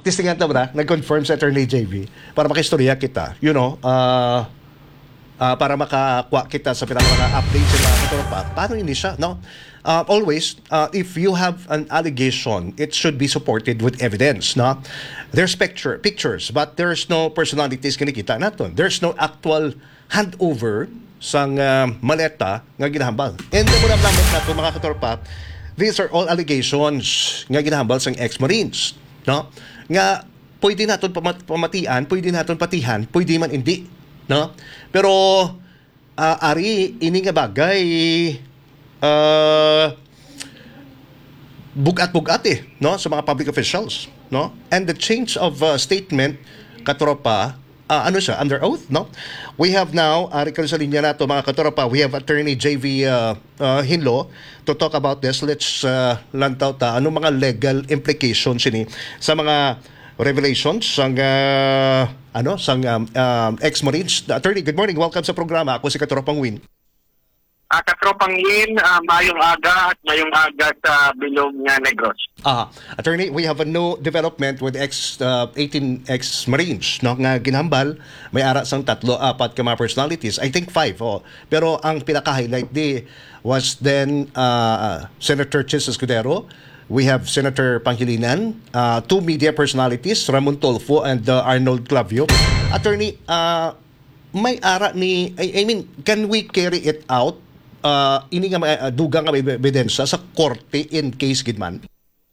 Testingan ta ba, nag-confirm sa Attorney JV para makistorya kita. You know, para makakuha kita sa mga update sa mga katropa. Paano hindi siya, no? Always, if you have an allegation, it should be supported with evidence, no? There's pictures, but there's no personalities kinikita naton. There's no actual handover sang maleta nga ginahambal. And mo na nato mga katropa, these are all allegations nga ginahambal sang ex-Marines, no? Nga pwede naton pamatian, pwede naton patihan, pwede man hindi, no? Pero ari ini nga bagay bugat-bugat no, sa mga public officials, no? And the change of statement katropa, ano siya, under oath, no? We have now, sa linya nato mga katropa, we have Attorney JV Hinlo to talk about this. Let's lantaw ta ano mga legal implications ini sa mga revelations sang ex-Marines. Attorney, good morning. Welcome sa programa. Ako si Katropang Win. Katropang Win, mayong aga at mayong aga sa Bilog nga Negros. Attorney, we have a new development with 18 ex-Marines, no, nga ginhambal. May ara sang 3-4 ka mga personalities. I think 5. Pero ang pinaka-highlight was then Senator Chis Escudero. We have Senator Pangilinan, 2 media personalities, Ramon Tolfo and Arnold Clavio. Attorney, may ara ni, I mean, can we carry it out? Ini nga dugang nga ebidensya sa korte in case gidman?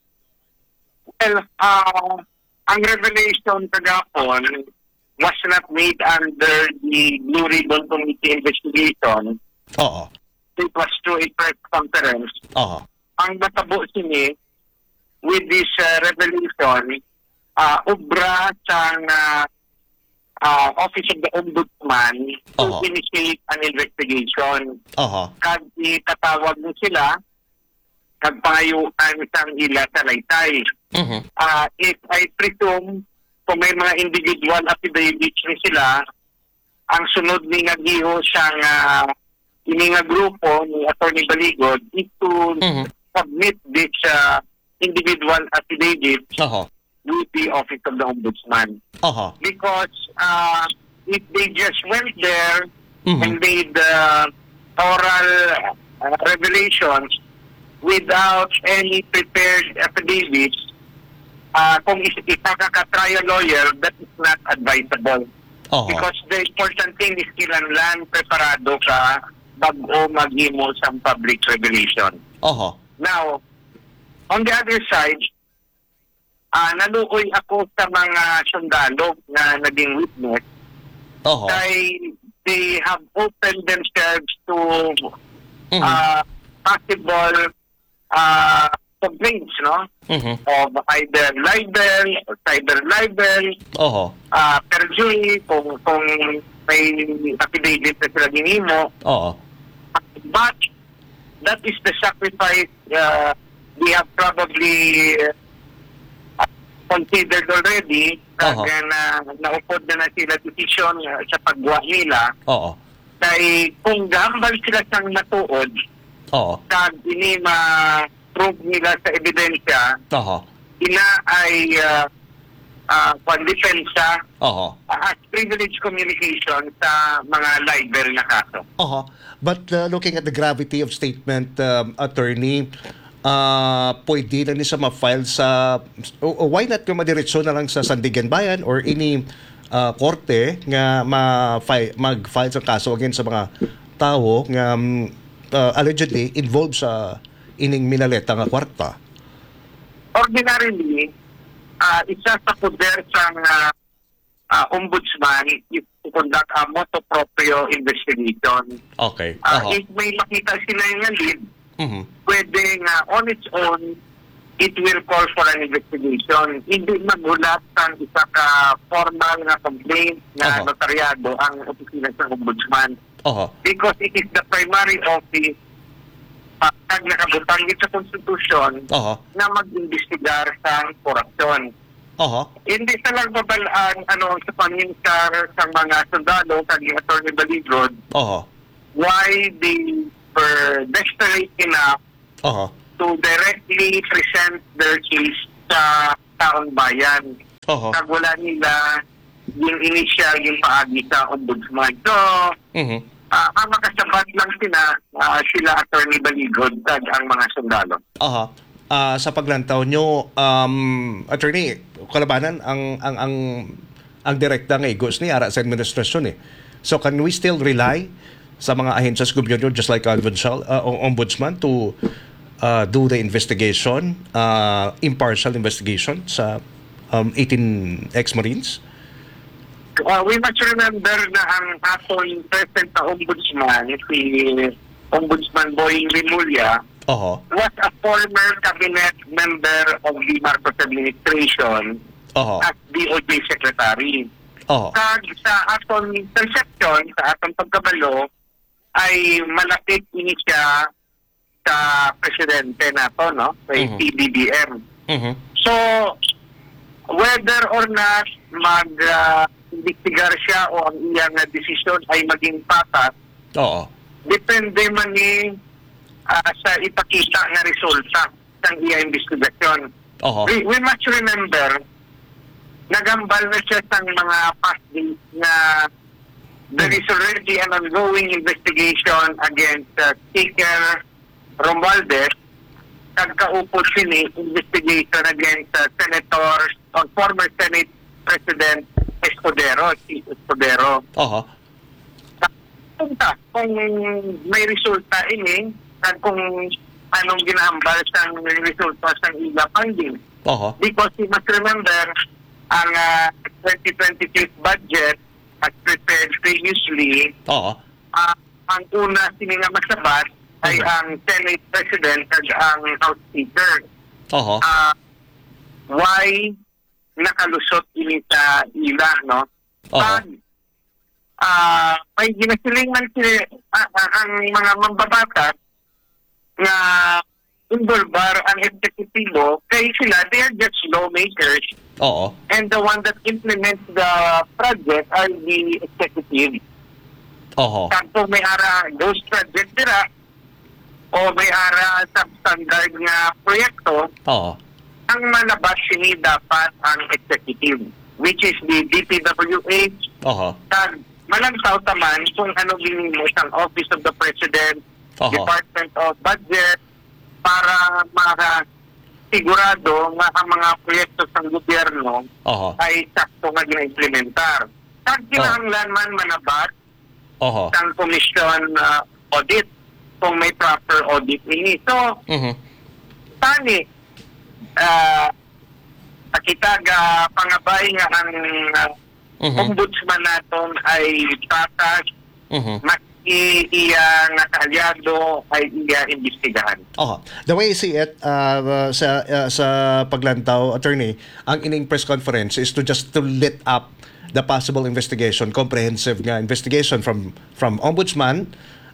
Well, ang revelation kagapon was not made under the Blue Ribbon Committee investigation. Oo. It was through a press conference. Oo. Ang natabo sini with this revelation, ubra sang Office of the Ombudsman to initiate an investigation. Kag itatawag mo sila, kag pangayuan sang ila sa laytay. If I presume, kung may mga individual affidavits ni sila, ang sunod ni nga giho siyang ini nga grupo ni Attorney Baligod is to submit this individual affidavits with the Office of the Ombudsman. Because if they just went there and made oral revelations without any prepared affidavits, kung isa ka trial lawyer, that is not advisable. Because the important thing is kilanlan preparado ka bago maghimo sa public revelation. Now, on the other side, naluoy ako sa mga sundalo na naging witness. They have opened themselves to possible complaints, no? Of either libel or cyber libel, perjury, kung may affidavit na sila ginimo. But that is the sacrifice we have probably considered already. Naupod na sila decision sa paggawa nila. Kaya kung gambal sila sang natuod, kag ini ma-prove nila sa ebidensya, ina ay defensa as privileged communication sa mga libel na kaso. But looking at the gravity of statement, Attorney, pwede na ni sa ma-file sa why not kung madiretso na lang sa Sandigan Bayan or ini korte nga mag-file sa kaso against sa mga tao nga allegedly involved sa ining minaleta nga kwarta? Ordinarily, isa sa poder sa ombudsman is to conduct a motu proprio investigation. If may makita sila yung lead, pwede nga on its own, it will call for an investigation. Hindi magulat sa isa ka formal na complaint na notaryado ang opisina sa ombudsman. Because it is the primary office pag nakabutang sa konstitusyon na mag-investigar sa korupsyon. Hindi sa lang babalaan sa panintar sa mga sundalo sa Attorney Baligod, why they were desperate enough to directly present their case sa taong bayan. Oho. Kag wala nila yung initial, yung paagi sa ombudsman. So, ang makasabat lang sila Attorney Baligod kag ang mga sundalo. Aha. Sa paglantaw nyo, attorney, kalabanan ang direkta nga igos ni ara sa administrasyon eh. So can we still rely sa mga ahensyas gobyerno just like ombudsman to do the investigation, impartial investigation sa 18 ex-Marines? We must remember na ang atong present na ombudsman, si Ombudsman Boying Rimulya, was a former cabinet member of the Marcos administration as DOJ secretary. Kag sa atong perception, sa atong pagkabalo, ay malapit ini siya sa presidente nato, no? Sa PBBM. So, whether or not mag-imbestigar siya o ang iyang desisyon ay maging patas, depende man ni sa ipakita na resulta ng iyang investigasyon. We must remember, nagambal na siya sa mga past days na there is already an ongoing investigation against Speaker Romualdez. Nagkaupot siya investigation against Senators or former Senate President Escudero, Chief Escudero. Kung may resulta ini, at kung anong ginahambal sa resulta sa ila funding. Because you must remember, ang 2023 budget as prepared previously, ang una sininga masabat ay ang Senate President at ang House Speaker. Why nakalusot ini sa ila, no? Pag may ginasilingan ang mga mambabatas na involvar ang executivo, kaya sila, they are just lawmakers. And the one that implements the project are the executive. Kanto may ara those project nila o may ara substandard nga proyekto, ang malabas sini dapat ang executive, which is the DPWH. Malangsaw taman kung ano ginimo sa Office of the President, Department of Budget, para makasigurado nga ang mga proyekto sa gobyerno ay sakto nga gina-implementar. Kag kinahanglan man manabat ng Commission audit kung may proper audit ini. So, tani, kita ga pangabay nga ang ombudsman naton ay patas, mas iya nga kaalyado ay iya imbestigahan. The way I see it, sa paglantaw, attorney, ang ining press conference is to lit up the possible investigation, comprehensive nga investigation from ombudsman,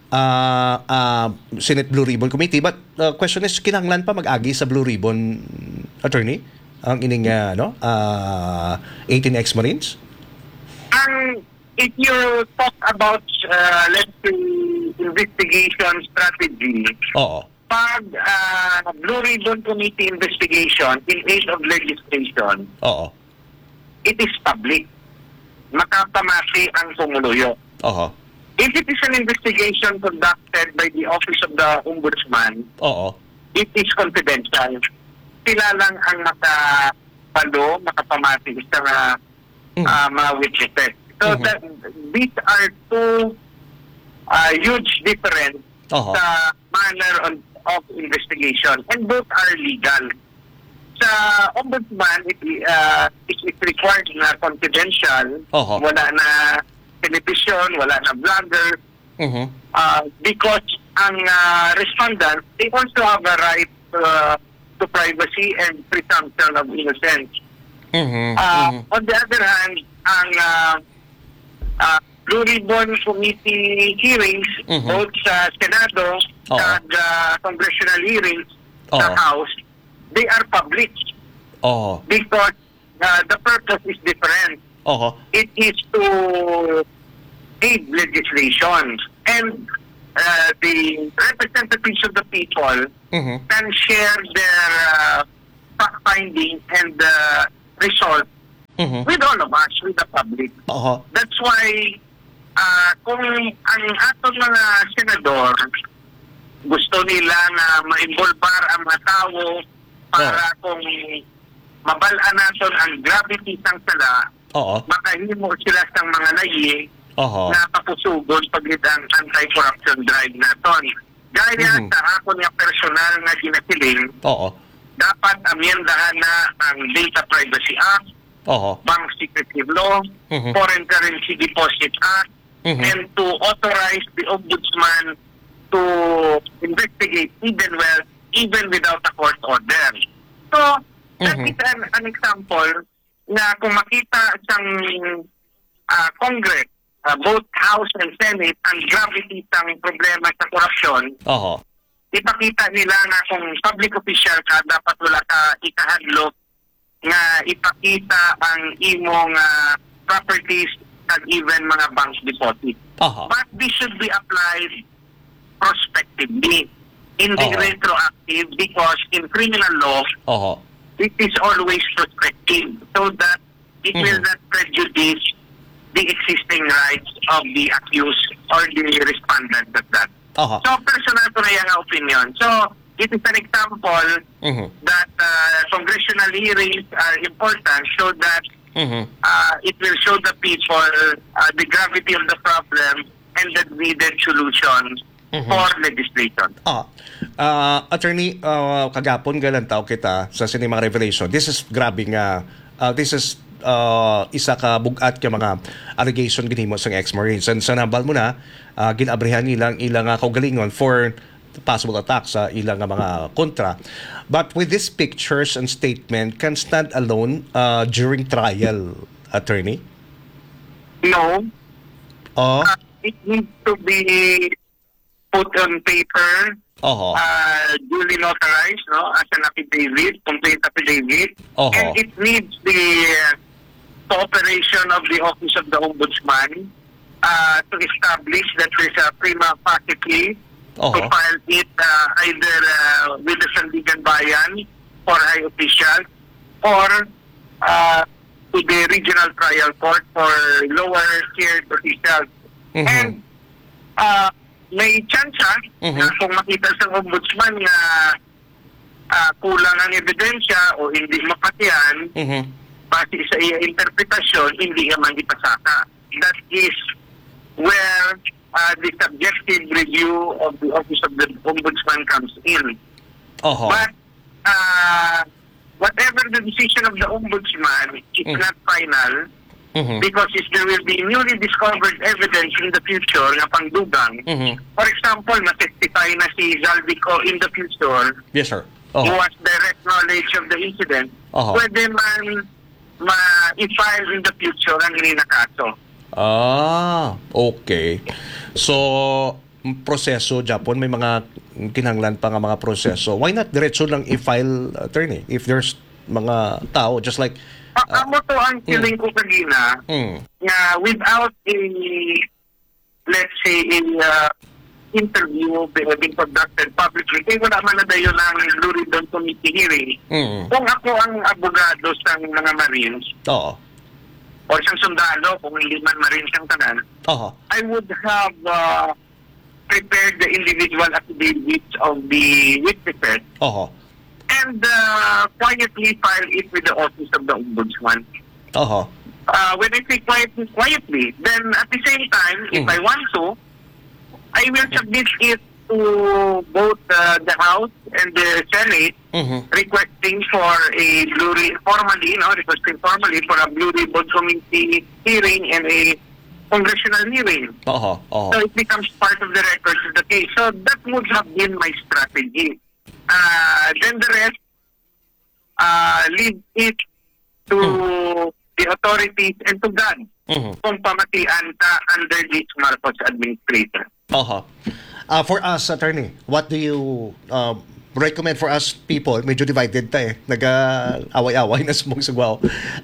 Senate Blue Ribbon Committee. But question is, kinahanglan pa mag-agi sa Blue Ribbon, attorney, ang ining 18 ex-Marines? If you talk about, let's say, investigation strategy, pag Blue Ribbon Committee investigation in aid of legislation, it is public. Makapamati ang pumuluyo. If it is an investigation conducted by the Office of the Ombudsman, it is confidential. Sila lang ang makapamati sa mga witnesses. So these are two huge difference sa manner of investigation, and both are legal. Sa ombudsman, it is required na confidential, wala na television, wala na vlogger, because ang respondent, they also have a right to privacy and presumption of innocence. On the other hand, ang Blue Ribbon Committee hearings, both sa Senado and congressional hearings sa House, they are public. Because the purpose is different. It is to aid legislation. And the representatives of the people can share their fact-finding and result with all of us, with the public. That's why kung ang atong mga senador gusto nila na ma-involvar ang mga tao para kung mabalaan natin ang gravity sang sala, makahimo sila sang mga layi na papusugon paglit ang anti-corruption drive naton. Gaya sa ako niya personal na ginasiling, dapat amyendahan na ang Data Privacy Act, Bank Secrecy Law, Foreign Currency Deposit Act, and to authorize the Ombudsman to investigate even without a court order. So, that is an example na kung makita sang Congress, both House and Senate, ang gravity sang problema sa korupsyon, ipakita nila na kung public official ka, dapat wala ka ikahadlok nga ipakita ang imong properties at even mga bank deposit. But this should be applied prospectively, hindi retroactive, because in criminal law, it is always prospective so that it will not prejudice the existing rights of the accused or the respondent at that. So, personal ko na yung opinion. So, it is an example that congressional hearings are important so that it will show the people the gravity of the problem and the needed solutions for legislation. Attorney, kagapon galantaw kita sa sinimang revelation. This is grabe nga. This is isa ka bugat ka mga allegation ginhimo sa ex-Marines. And sa nambal mo na, ginabrehan ilang kaugalingon for possible attack sa ilang mga kontra. But with these pictures and statement can stand alone during trial, attorney? No. It needs to be put on paper, duly notarized, as an affidavit, complete affidavit, and it needs the cooperation of the Office of the Ombudsman to establish that there is a prima facie case to file it either with the Sandigan Bayan for high officials or to the regional trial court for lower tiered officials. And may chance na kung makita sa ombudsman na kulang ang ebidensya o hindi mapatiyan, base sa iya interpretasyon, hindi naman ipasaka. That is where the subjective review of the Office of the Ombudsman comes in. But whatever the decision of the Ombudsman, it's not final because if there will be newly discovered evidence in the future na pangdugang, for example, matestify na si Zaldico in the future, yes, sir. Who has direct knowledge of the incident, pwede man ma-file in the future ang ninakaso. Okay. So, proseso, Japon, may mga kinahanglan pa nga mga proseso. Why not diretso lang i-file, attorney? If there's mga tao, just like... Amo to ang feeling ko kanina, na without a, let's say, interview being conducted publicly, kaya wala man na dayo ng Luridon Committee hearing. Kung ako ang abogado sa mga Marines, o siyang sundalo, kung hindi man Marines ang tanan, I would have prepared the individual affidavits of the witnesses and quietly file it with the Office of the Ombudsman. When I say quietly, then at the same time, if I want to, I will submit it to both the House and the Senate, requesting for a requesting formally for a Blue Ribbon Committee hearing and a congressional hearing. So it becomes part of the records of the case. So that would have been my strategy. Then the rest, leave it to the authorities and to God kung pamatian ka under this Marcos administration. For us, attorney, what do you recommend for us people? Medyo divided ta nag-away-away na sumong-sugwaw.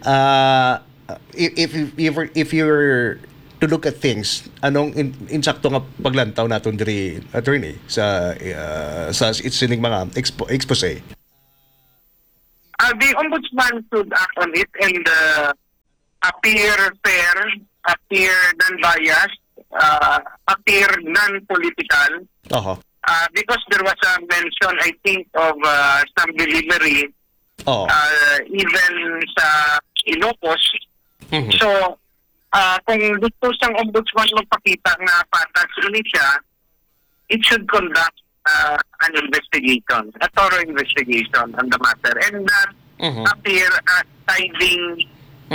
If you're to look at things, anong insakto nga paglantaw naton diri, attorney, sa sining mga expose? The Ombudsman should act on it and appear fair, appear non-biased, appear non-political. Because there was a mention, I think, of some delivery even sa Ilocos. So, kung gusto siyang ombudsman magpakita na patas ini siya, it should conduct an investigation, a thorough investigation on the matter, and not appear as siding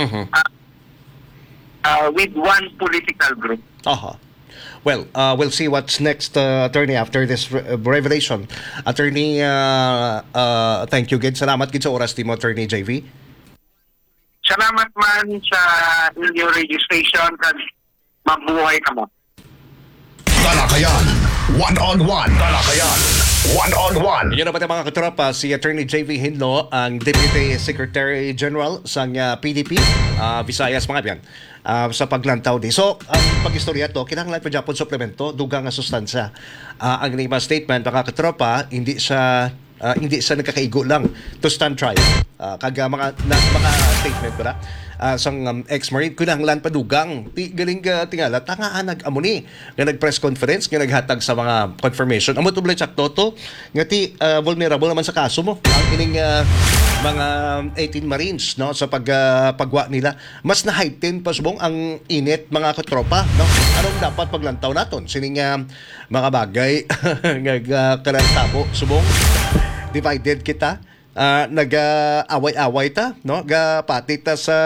with one political group. Well, we'll see what's next, attorney, after this revelation. Attorney, thank you, Gid. Salamat, Gid, sa oras mo, Attorney JV. Salamat man sa inyong radio station kag mabuhay ka mo. Talakayan, one-on-one. Talakayan, one-on-one. Yun na ba mga katropa, si Attorney JV Hinlo, ang Deputy Secretary General sa PDP, Visayas, mga biyan, sa paglantaw di. So, ang pag-istorya to, kinahanglan pa dyan po suplemento, dugang nga sustansya. Ang nima statement, mga katropa, hindi sa nagkakaigo lang to stand trial. Mga statement ko na sang ex-marine, kinahanglan pa dugang. Galing ka tingala, tangaan nag-amuni nga nag-press conference, nga naghatag sa mga confirmation. Amo tublay sakto to, nga vulnerable naman sa kaso mo. Ang ining mga 18 Marines, no, sa pagwa nila. Mas na-heighten pa subong ang init, mga katropa, no? Anong dapat paglantaw naton? Sining mga bagay nga karantabo subong divided kita, nag-away-away ta, no? Pati ta sa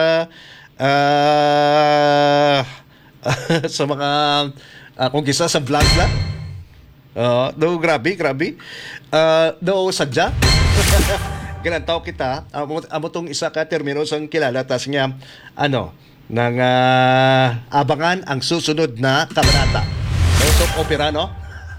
sa mga kung kisa sa vlog lang. Do grabe. Do sadya. Ganantaw kita, amo tong isa ka termino sang kilala tas nga nang abangan ang susunod na kabanata. Soap opera, no?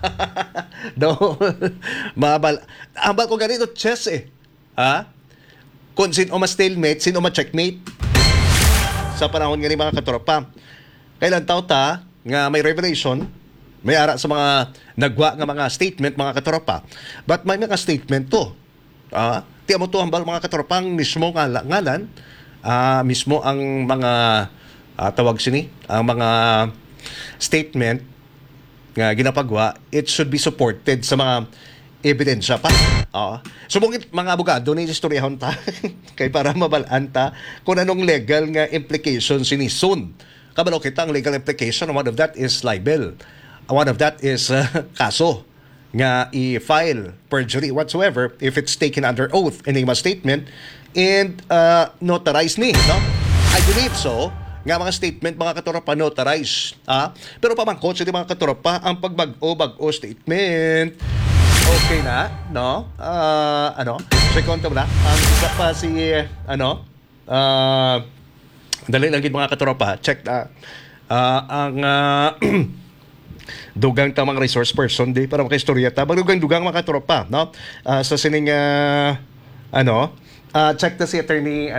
Ambal ko ganito chess kung sino ma-stalemate, sino ma-checkmate sa panahon nga ni mga katropa. Kailan tao ta nga may revelation, may ara sa mga nagwa nga mga statement, mga katropa, but may mga statement to tiya mo to hambal, mga katropang mismo ngalan, mismo ang mga tawag sini, ang mga statement nga ginapagwa, it should be supported sa mga ebidensya pa. Subungit mga abogado ni istoryahon ta kay para mabalaan ta kung anong legal nga implication sinisun. Kabalo kita ang legal implication, one of that is libel. One of that is kaso nga i-file perjury whatsoever if it's taken under oath in a statement and notarized ni, no? I believe so nga mga statement, mga katropa, notarize. Pero pamangkot sa mga katropa, ang pagbago statement, okay na, no? Second to na, ang isa pa si, dali lang mga katropa, check na, ang dugang tamang resource person di para makaistorya ta. Dugang mga katropa, no? Sa sining, check na si attorney,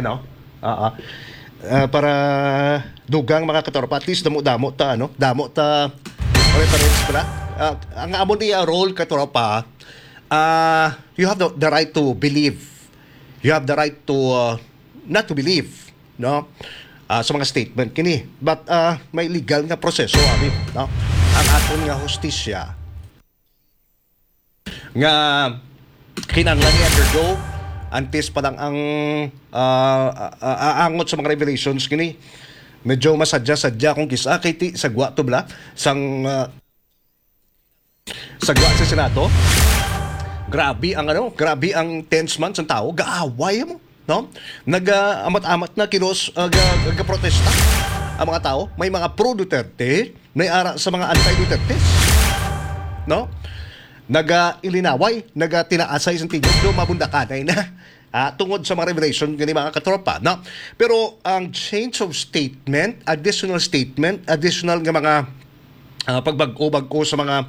para dugang mga katropa, at least damo ta reference pala. Ang amo niya role katropa, you have the right to believe, you have the right to not to believe, no, sa mga statement kini, but may legal nga proseso abi, no, ang aton nga hustisya nga kinahanglan ni undergo antes pa lang ang aangot sa mga revelations kini. Medyo masadya-sadya kung kisa kay sagwa to bla sang sagwa sa Senado. Grabe ang tense man sa tao, gaaway mo, no? Nag-amat-amat na kilos protesta ang mga tao. May mga pro-Duterte, may ara sa mga anti-Duterte, no? Ilinaway, tinaasay sa tigog, mabundakanay na tungod sa mga revelation ng mga katropa, no? Pero ang change of statement, additional nga mga pagbago-bago sa mga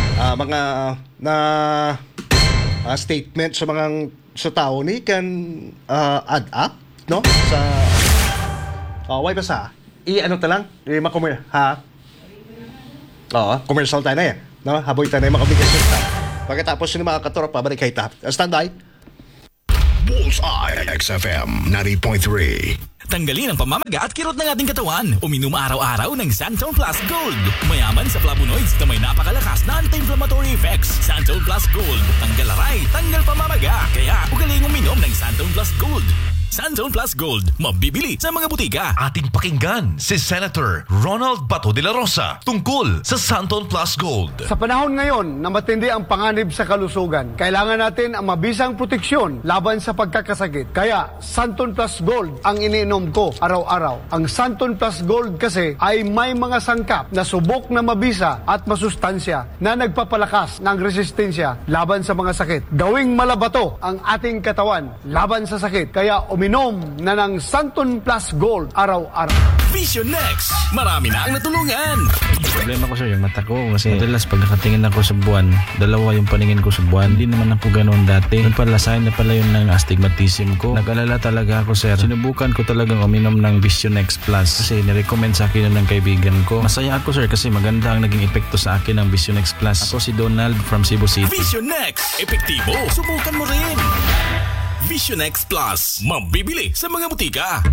statement sa mga sa tao ni can add up, no? Sa why ba sa talang commercial tayo na yan, no? Haboy tayo na yung mga obligasyon ta. Pagkatapos yung mga katropa, balik kay ta. Stand by. Bullseye XFM 90.3. Tanggalin ang pamamaga at kirot ng ating katawan. Uminom araw-araw ng Santon Plus Gold. Mayaman sa flavonoids na may napakalakas na anti-inflammatory effects. Santon Plus Gold. Tanggal aray, tanggal pamamaga. Kaya ugaling uminom ng Santon Plus Gold. Santon Plus Gold. Mabibili sa mga butika. Ating pakinggan si Senator Ronald Bato de la Rosa tungkol sa Santon Plus Gold. Sa panahon ngayon na matindi ang panganib sa kalusugan, kailangan natin ang mabisang proteksyon laban sa pagkakasakit. Kaya Santon Plus Gold ang iniinom ko araw-araw. Ang Santon Plus Gold kasi ay may mga sangkap na subok na mabisa at masustansya na nagpapalakas ng resistensya laban sa mga sakit. Gawing malabato ang ating katawan laban sa sakit. Kaya uminom na ng Santon Plus Gold araw-araw. Vision Next. Marami na ang natulungan. Problema ko sir, yung mata ko. Kasi madalas pag nakatingin ako sa buwan, dalawa yung paningin ko sa buwan. Hindi naman ako ganoon dati. Yung pala, sign na pala yun ng astigmatism ko. Nag-alala talaga ako sir. Sinubukan ko talagang uminom ng Vision Next Plus. Kasi nirecommend sa akin yun ng kaibigan ko. Masaya ako sir kasi maganda ang naging epekto sa akin ng Vision Next Plus. Ako si Donald from Cebu City. Vision Next. Epektibo. Subukan mo rin. Vision Next Plus. Mabibili sa mga butika.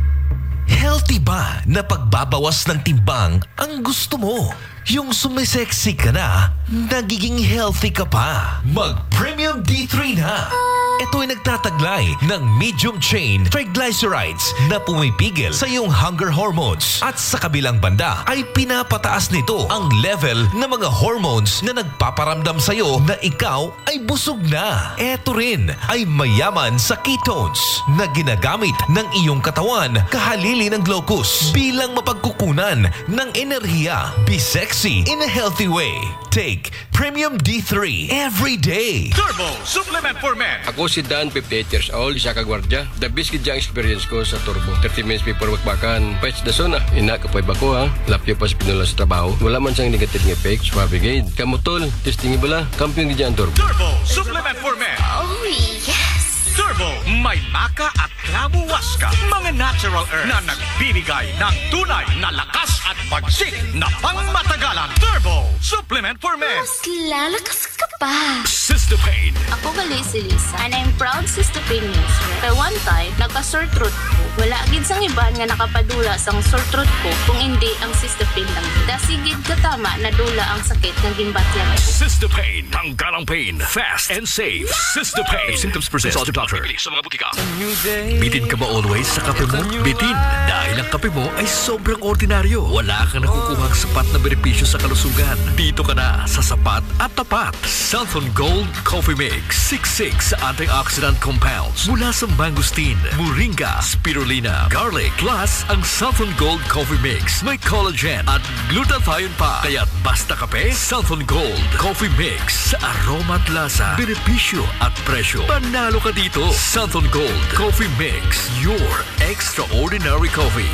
Healthy ba na pagbabawas ng timbang ang gusto mo? Yung sumisexy ka na, nagiging healthy ka pa. Mag-Premium D3 na! Ito ay nagtataglay ng medium chain triglycerides na pumipigil sa iyong hunger hormones. At sa kabilang banda ay pinapataas nito ang level ng mga hormones na nagpaparamdam sa iyo na ikaw ay busog na. Ito rin ay mayaman sa ketones na ginagamit ng iyong katawan kahalili ng glucose bilang mapagkukunan ng enerhiya. Be sexy in a healthy way. Take Premium D3 every day. Turbo Supplement for Men. Ako si Dan, 58 years old, isa ka gwardya. The best gid ang experience ko sa Turbo. 30 minutes before magbakan, pwes na sona. Ina ka pa ko ha. Lapyo pa sa pinula sa trabaho. Wala man siyang negative effects. Mabigay. Kamutol, testing bala. Kampiyon gid ang Turbo. Turbo Supplement for Men. Oh, yes! Turbo, may maka at klamo waska. Mga natural earth na nagbibigay ng tunay na lakas at bagsik na pangmatagalan. Turbo Supplement for Men. Mas lalakas ka pa. Cystopain. Ako gali si Lisa and I'm proud Cystopain user. Kaya one time, nagka-sore throat ko. Wala gid sang iban nga nakapadula sang sore throat ko kung hindi ang Cystopain lang. Dasigid katama na dula ang sakit ng gimbatyan ko. Cystopain. Tanggal ang pain. Fast and safe. Cystopain. If symptoms persist, consult your doctor. Sa mga butika. Bitin ka ba always sa kape mo? Bitin. Dahil ang kape mo ay sobrang ordinaryo. Wala kang nakukuhang sapat na benepisyo sa kalusugan. Dito ka na sa sapat at tapat. Santon Gold Coffee Mix. 66 antioxidant compounds mula sa mangosteen, moringa, spirulina, garlic. Plus, ang Santon Gold Coffee Mix may collagen at glutathione pa. Kaya't basta kape, Santon Gold Coffee Mix. Sa aroma at lasa, benepisyo at presyo. Panalo ka dito. Santon Gold Coffee Mix. Your extraordinary coffee.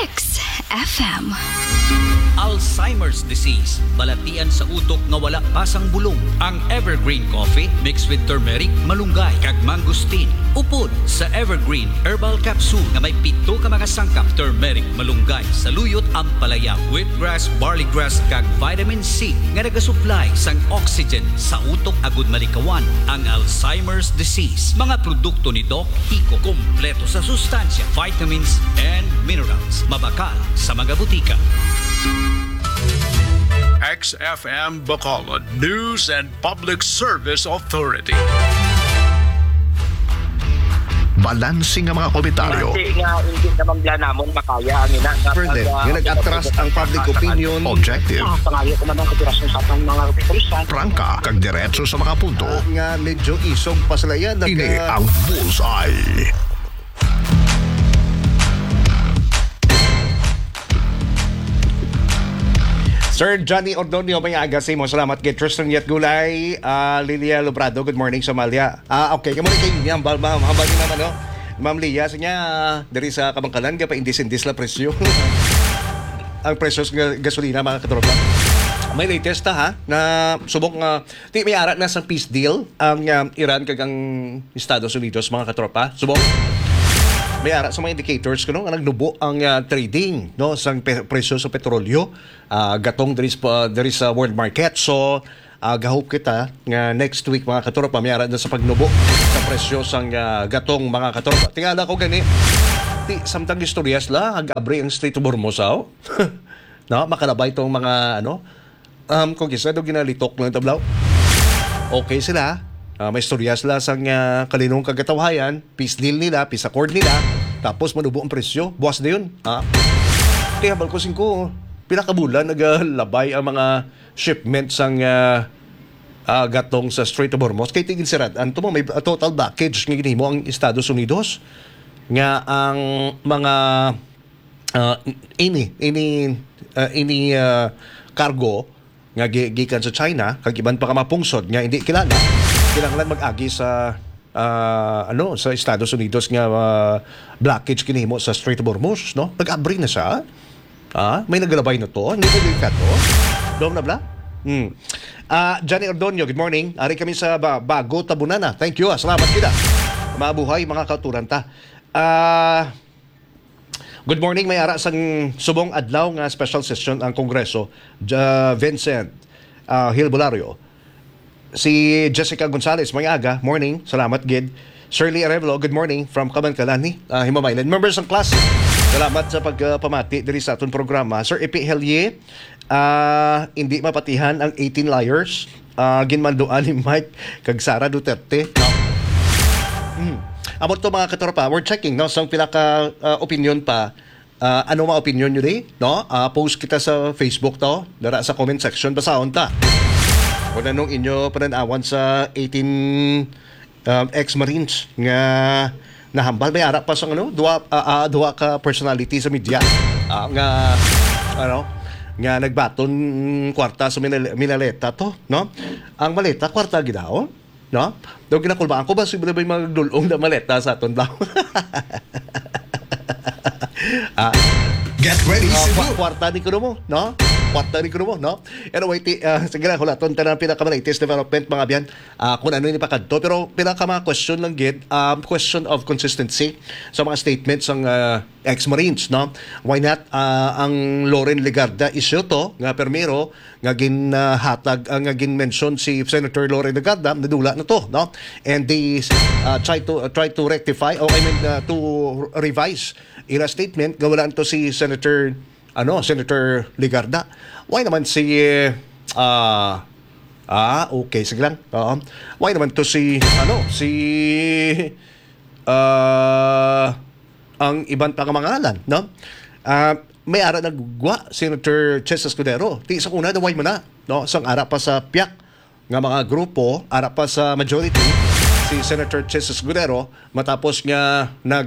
XFM. Alzheimer's disease, balatian sa utok nga wala pasang bulong. Ang Evergreen Coffee mixed with turmeric, malunggay, kag mangosteen. Upod sa Evergreen Herbal Capsule nga may 7 ka mga sangkap, turmeric, malunggay, saluyot, ampalaya, wheatgrass, barleygrass, kag vitamin C nga nagasupply sang oxygen sa utok agud malikawan ang Alzheimer's disease. Mga produkto ni Doc Kiko, kompleto sa sustansya, vitamins and minerals. Mabakal sa mga butika. XFM Bacolod News and Public Service Authority. Balansing ang mga komentaryo. Hindi naman namon makaya ang ina. Further, yung nag-attract ang public opinion. Objective. Pangayo ko man ang kapirasyon sa atong mga pulisan. Prangka, kag diretso sa mga punto. Nga medyo isog pa sila yan. Ini ang Bullseye. Sir Johnny Ordonio, may agasi mo. Salamat kay Tristan Yat Gulay, Lilia Lobrado. Good morning, Somalia. Okay, kamu kay niya, ma'am. Hambal niyo naman, no? Ma'am Lia, sa niya, dari sa Kamangkalan, ka pa indis-indis la presyo. Ang presyo ng gasolina, mga katropa. May latest ha, na subok nga, may arat na sa peace deal ang Iran kag ang Estados Unidos, mga katropa. Subok. May ara sa mga indicators kuno nga nagnubo ang trading no sang presyo sa petrolyo gatong there is sa world market. So Gahope kita nga next week mga katropa mayara na sa pagnubo sa presyo sang gatong mga katropa. Tingala ko gani ti samtang istoryas la agabre ang Strait of Hormuz no makalabay tong mga kung kisa do ginalitok ng tablaw. Okay sila. May istoryas la sang kalinong kagatawhayan, peace deal nila, peace accord nila, tapos manubo ang presyo. Buwas na yun. Kaya balkosin ko pinakabulan nagalabay ang mga shipments ang gatong sa Strait of Hormuz. Kaya tigil sirat, mo may total package nga ginimo ang Estados Unidos nga ang mga cargo nga gikan sa China kag iban pa ka mapungsod nga hindi kilala kinahanglan mag-agi sa sa Estados Unidos nga blockage kinihimo sa Strait of Hormuz, no? Nag-abri na siya. May nagalabay na to. Hindi ka to. Dom na bla? Johnny Ordonio, good morning. Ari kami sa Bago, Tabunana. Thank you. Salamat kita. Mabuhay mga kauturanta. Good morning. May ara sang subong adlaw nga special session ang Kongreso. Vincent Hilbolario. Si Jessica Gonzalez, may aga. Morning. Salamat, Gid. Shirley Arevalo, good morning from Kabankalani, Himamaylan. Members ng class, salamat sa pagpamati diri sa aton programa. Sir Epi Helye, hindi mapatihan ang 18 liars. Ginmanduan ni Mike kag Sara Duterte. Amot to mga katropa, we're checking sang pinaka opinion pa. Ano mga opinion nyo no? Post kita sa Facebook to, dara sa comment section, basahon ta. Kung anong inyo pananawan sa 18 ex-Marines nga nahambal. May arap pa sa duwa ka personality sa media nga nagbaton kwarta sa minaleta to, no? Ang maleta kwarta gidao, no? Daw ginakulbaan ko ba sibla bay magdulong na maleta sa aton daw. Get ready, Cebu. Kwarta ni kuno mo, no? Kwarta ni kuno mo, no? Anyway, sige lang, hulaton ta ng pinakamalaitis development mga biyan. Kung ano yung ipakadto. Pero pinaka mga question lang, Gid, question of consistency sa mga statements ng ex-Marines, no? Why not ang Loren Legarda issue to, nga permiro, nga ginhatag, nga gin-mention si Senator Loren Legarda, nadula na to, no? And they try to rectify, to revise ila statement, gawalan to si Senator Legarda. Why naman si okay, sige lang. Why naman to si ang ibang pangamangalan, no? May ara nagwa Senator Chess Escudero. Ti sa una daway mo na, no? Sang ara pa sa piyak nga mga grupo, ara pa sa majority si Senator Chess Escudero matapos nga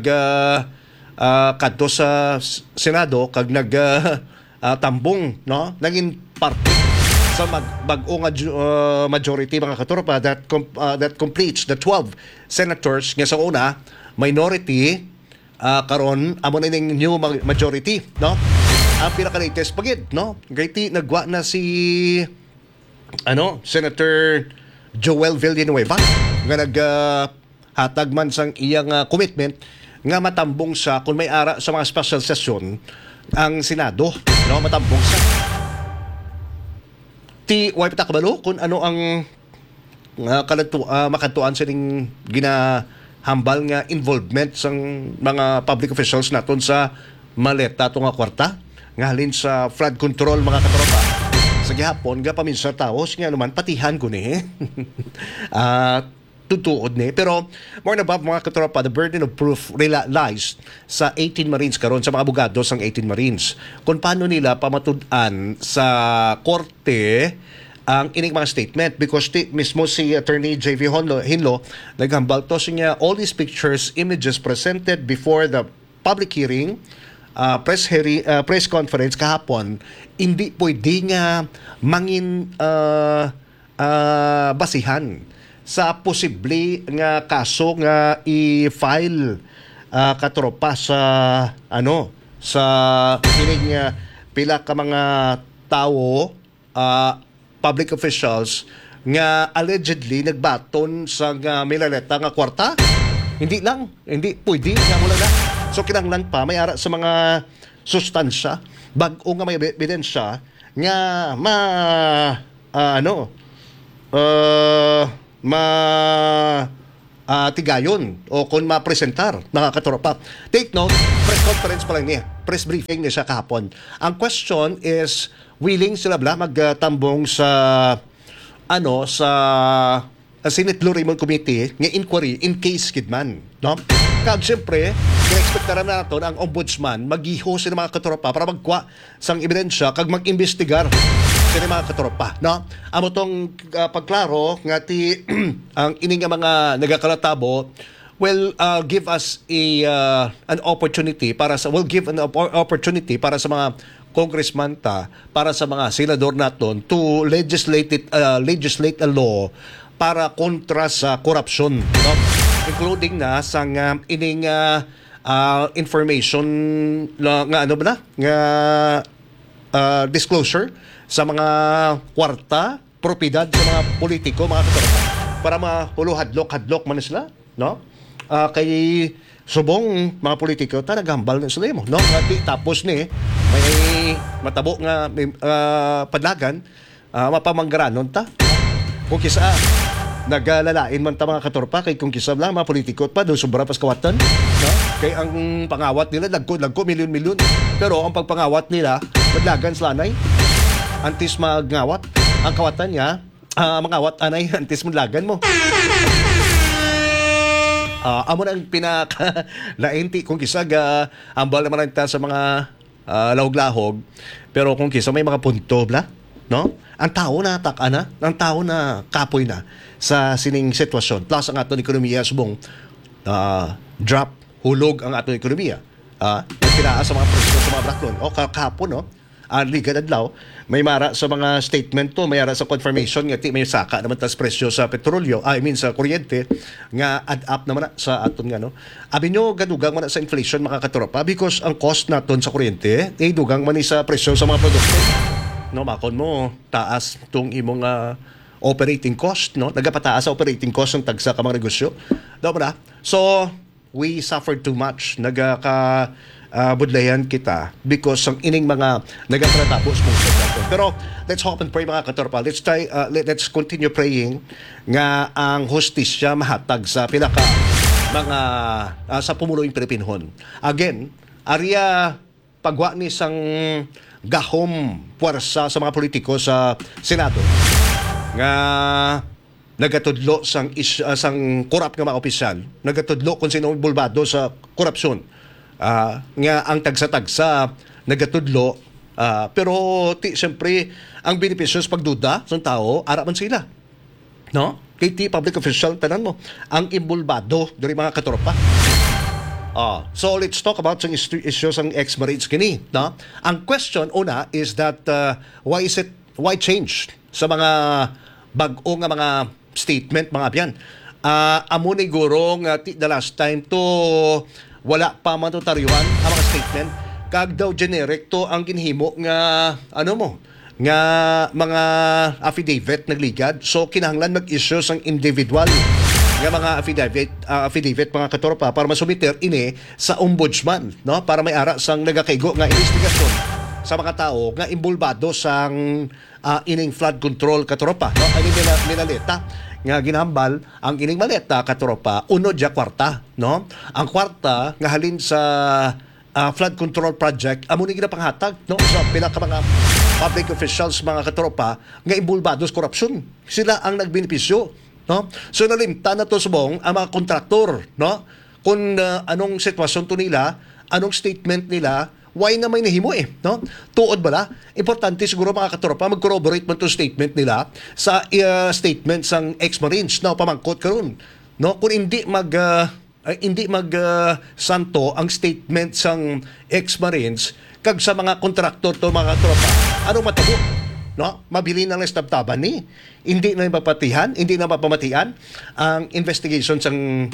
kadto sa Senado kag tambong, no? Naging parte sa bag-o nga majority mga katropa that completes the 12 senators nga sa una minority karon amo na ning new majority, no? Ang pinaka-latest pagid, no? Gaiti nagwa na si Senator Joel Villanueva nga hatag man sang iyang commitment nga matambong sa kung may ara sa mga special session ang Senado, no? Matambong sa way patakbalo kung ano ang makatuan sa ning ginahambal nga involvement sang mga public officials naton sa maleta to nga kwarta nga halin sa flood control mga katropa. Sa gihapon ga paminsan taos nga naman patihan ko ni tutuod ni. Pero more na ba mga katropa, the burden of proof lies sa 18 Marines karon, sa mga abogado sang 18 Marines. Kung paano nila pamatud-an sa korte ang ining mga statement, because mismo si Attorney J.V. Hinlo naghambal to siya all these pictures, images presented before the public hearing, press conference kahapon, hindi pwede nga mangin basihan sa posible nga kaso nga i-file katropa sa sa kining pila ka mga tao, public officials nga allegedly nagbaton sa milaleta nga kwarta. Hindi pwede nga mula na. So kinahanglan pa may ara sa mga sustansya bag-o nga may ebidensya nga tigayon o kung ma-presentar nakakatropa. Take note, press conference pa lang niya. Press briefing niya siya kahapon. Ang question is, willing sila magtambong sa Senate Blue Ribbon Committee nga inquiry in case kidman, no? Kag siyempre, kinexpectaran na nato ang ombudsman maghiho sa mga katropa para magkuha sang ebidensya kag mag-investigar sa mga katropa, no? Amo tong pagklaro nga ti ang ining nga mga nagakalatabo will give us an opportunity para sa opportunity para sa mga congressman para sa mga senador naton to legislate a law para kontra sa korupsyon, no? Including na sang ining information nga disclosure sa mga kwarta, propiedad sa mga politiko, mga katropa, para mahuluhadlok-hadlok man sila, no? Kay subong mga politiko nagambal na sila mo, no? Tapos ni may matabo nga padlagan mapamanggaranon ta. Kung kisa nagalalain man ta mga katorpa kay kung kisa lang mga politiko pa do sobra pas kawatan, no? Kay ang pangawat nila lagko milyon-milyon, pero ang pagpangawat nila madlagan slanay antis magngawat ang kawatan niya, mangawat anay antis madlagan mo. Amo na ang pinaka lainti kung kisa ambal naman ta sa mga lahog-lahog, pero kung kisa may mga punto bla, no? Ang tao na takana, ang tao na kapoy na sa sining sitwasyon. Plus ang aton ekonomiya subong drop, hulog ang aton ekonomiya. Nagpinaa sa mga presyo sa mga braklon. O kahapon, no? Ligad adlaw, may mara sa mga statement to, may mara sa confirmation nga may saka naman tas presyo sa petrolyo, sa kuryente nga add up naman sa aton nga, no? Abi nyo gadugang man sa inflation mga katropa because ang cost naton sa kuryente ay dugang man sa presyo sa mga produkto. No, makon mo taas tong imong operating cost, no? Nagapataas sa operating cost ng tagsa ka mga negosyo. Dobra. So, we suffered too much. Budlayan kita because ang ining mga nagatatapos mong sa. Pero let's hope and pray mga katorpa. Let's continue praying nga ang hustisya mahatag sa pinaka mga sa pumuloing Pilipinhon. Again, arya pagwa ni sang gahom puwersa sa mga politiko sa Senado nga nagatudlo sang korap nga mga opisyal, nagatudlo kung sino bulbado sa korupsyon, nga ang tagsa-tagsa nagatudlo, pero siyempre ang benepisyo sa pagduda sa tao araman sila, no? Kay public official tanan mo ang imbulbado diri mga katropa. So let's talk about some issues ng ex-Marines kini, no? Ang question una is that why change sa mga bag-o nga mga statement mga abyan. Amo ni guro nga the last time to wala pa matutaryuan ang mga statement kag daw generic to ang ginhimo nga nga mga affidavit nagligad, so kinahanglan mag-issue sang individual nga mga affidavit mga katropa para masubiter ini sa ombudsman, no? Para may ara sang nagakaigo nga investigasyon sa mga tao nga imbulbado sang ining flood control katropa, no? Ani minaleta nga ginambal ang ining maleta katropa uno dia kwarta, no? Ang kwarta nga halin sa flood control project amo ni ginapanghatag, no? Sa pinaka mga public officials mga katropa nga imbulbado sa korupsyon, sila ang nagbenepisyo, no? So nalimta na to subong ang mga kontraktor, no? Kung anong sitwasyon to nila, anong statement nila, why na may nahimo no? Tuod bala, importante siguro mga katropa mag-corroborate man to statement nila sa statement sang ex-Marines na pamangkot karon, no? Kung hindi santo ang statement sang ex-Marines kag sa mga kontraktor to mga katropa, anong matabo? No, mabili na lang tabtaban ni. Hindi na mapatihan, hindi na mapamatian ang investigation sang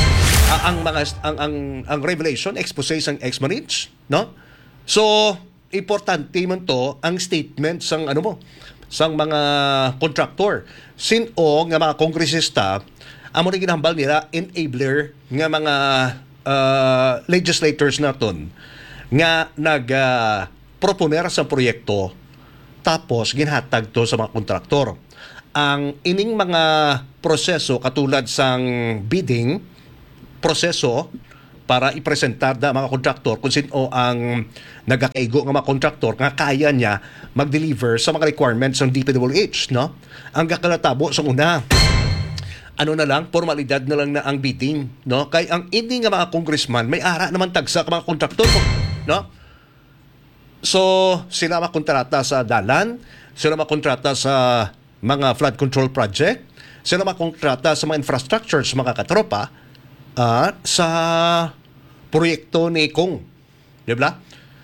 ang revelation expose sang ex-Marines, no? So, importante man to ang statement sang sang mga contractor. Sino nga mga kongresista amo rin ginahambal nila enabler nga mga legislators naton nga proponer sa proyekto tapos ginhatag to sa mga kontraktor. ang ining mga proseso katulad sang bidding proseso para ipresentar da mga kontraktor kung sino ang nagakaigo nga mga kontraktor nga kaya niya mag-deliver sa mga requirements ng DPWH, no? Ang gakalatabo sa una, ano na lang, formalidad na lang na ang bidding, no? Kay ang hindi nga mga congressman may ara naman tagsa ka mga kontraktor, no? So, sila makontrata sa dalan, sila makontrata sa mga flood control project, sila makontrata sa mga infrastructure sa mga katropa, sa proyekto ni Kong. Di ba?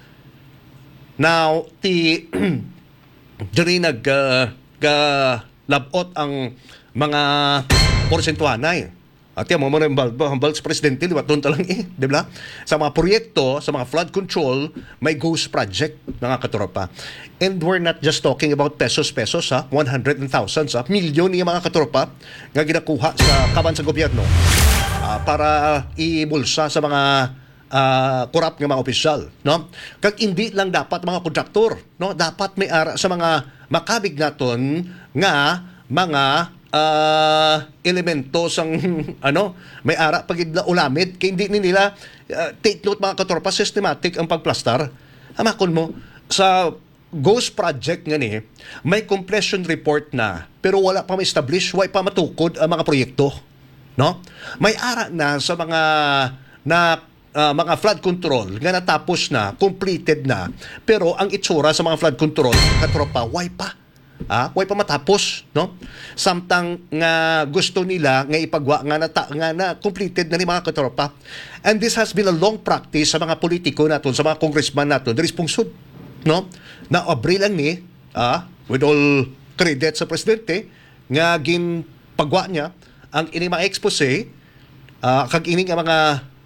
Now, diri labot ang mga porsentuhanay. At yan, mo yung hambal sa presidente, di ba? Doon talang di ba? Sa mga proyekto, sa mga flood control, may ghost project, mga katropa. And we're not just talking about pesos, ha? 100 and thousands, ha? Milyon yung mga katropa nga ginakuha sa kaban sa gobyerno para ibulsa sa mga corrupt nga mga opisyal, no? Kag hindi lang dapat mga kontraktor, no? Dapat may ara sa mga makabig naton nga mga elemento sang may ara pagidla ulamid kay hindi ni nila take note mga katropa systematic ang pagplastar. Amakon mo sa ghost project nga ni may completion report na pero wala pa ma-establish, wala pa matukod ang mga proyekto, no? May ara na sa mga mga flood control nga natapos na, completed na, pero ang itsura sa mga flood control katropa why pa matapos, no? Samtang nga gusto nila nga ipagwa nga na completed na ni mga katropa. And this has been a long practice sa mga politiko naton, sa mga congressman naton, diri pungsod, no? Na abri lang ni with all credit sa presidente nga ginpagwa niya ang ini mga expose kag ini nga mga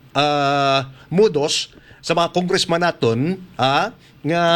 modos sa mga congressman naton nga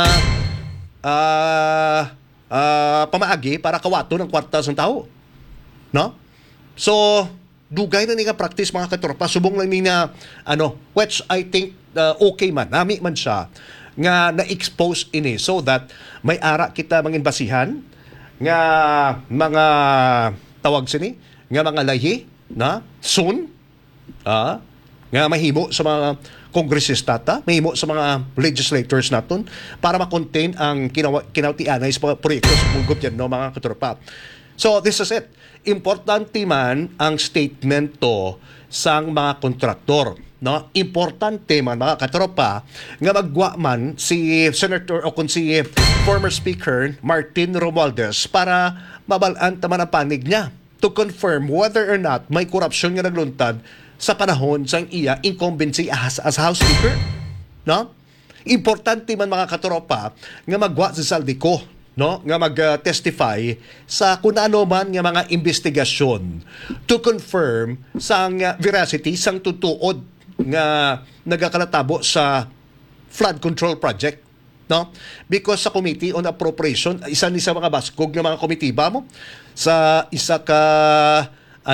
pamaagi para kawato ng kwarta sa tao, no? So dugay na ni nga practice mga katropa, subong lang ni na which I think okay man, nami man siya nga na-expose ini so that may ara kita mangin basihan nga mga tawag sini nga mga lahi na soon nga mahimo sa mga kongresista mahimo sa mga legislators naton para ma-contain ang kinautianay sa proyekto sa gobyerno mga katropa. So this is it. Importante man ang statement to sang mga kontraktor, no? Importante man mga katropa nga magwa man si Senator o kung si former Speaker Martin Romualdez para mabalaan taman ang panig niya to confirm whether or not may korupsyon nga nagluntad sa panahon sang iya incumbency as House Speaker, no? Importante man mga katropa nga magwa si Saldico, no? Nga mag-testify sa kung ano man nga mga investigasyon to confirm sang veracity sang tutuod nga nagakalatabo sa flood control project, no? Because sa Committee on Appropriation, isa ni sa mga baskog ng mga komitiba mo sa isa ka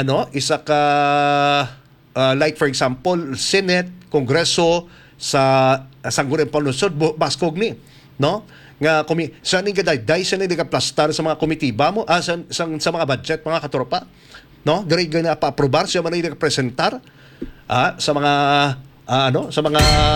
like for example Senate, Kongreso, sa sangguniang panlungsod baskog ni, no? Nga sa ning gaday sa ning plastar sa mga komitiba mo sa mga budget mga katropa, no? Diri na pa-aprobar siya man ay presentar sa mga sa mga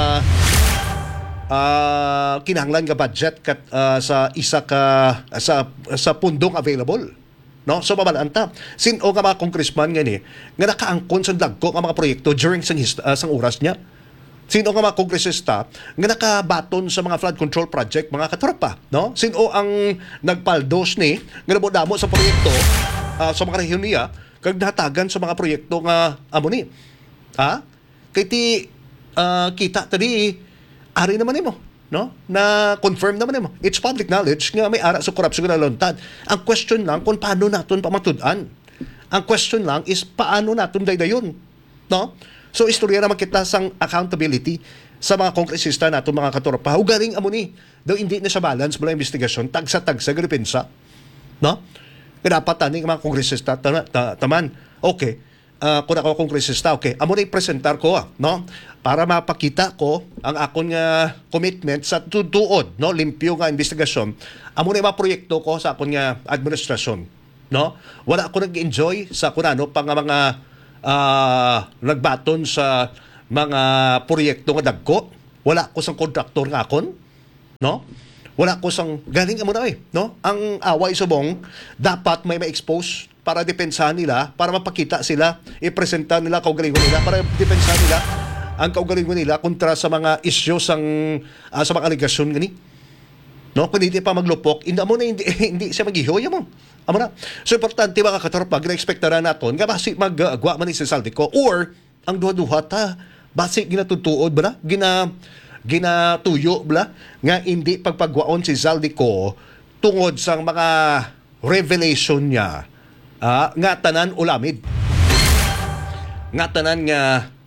kinahanglan nga budget sa isa ka sa pundong available, no? So mabalanta sino nga mga congressman nga ni nga nakaangkon sa dagko nga mga proyekto during sang oras niya. Sino nga mga kongresista nga nakabaton sa mga flood control project mga katropa, no? Sino ang nagpaldos ni nga nabodamo sa proyekto sa mga rehiyon niya kag nahatagan sa mga proyekto nga amo ni kay ti kita tadi ari naman nimo, no? Na confirm naman nimo. It's public knowledge nga may ara sa korupsyon nga naluntad. Ang question lang kung paano naton pamatud-an. Ang question lang is paano naton daydayon, no? So istorya naman kita sang accountability sa mga kongresista nato mga katropa. Ugaring amo ni daw hindi na siya balance mula investigasyon tagsa galipensa, no? Dapat tani mga kongresista taman. Okay. Kung ako kongresista, okay, amo na i-presentar ko, no? Para mapakita ko ang akong commitment sa tutuod, no? Limpyo nga investigasyon. Amo na i-proyekto ko sa akong administrasyon, no? Wala ko nag-enjoy sa kunano pang mga nagbaton sa mga proyekto nga dagko. Wala ko sang kontraktor nga akon, no? Wala ko sang galing mo na no? Ang away subong dapat may ma-expose para depensahan nila, para mapakita sila, ipresenta nila kaugalingon nila, para depensahan nila ang kaugalingon nila kontra sa mga isyu sa mga aligasyon gani. No, kung hindi pa maglupok, hindi mo na hindi siya maghihoya mo. Amo na. So importante mga katropa, gina-expecta na naton nga basi magagwa man ni si Zaldico or ang duha-duha ta basi ginatutuod bala, ginatuyo bala nga hindi pagpagwaon si Zaldico tungod sang mga revelation niya nga tanan ulamid. Nga tanan nga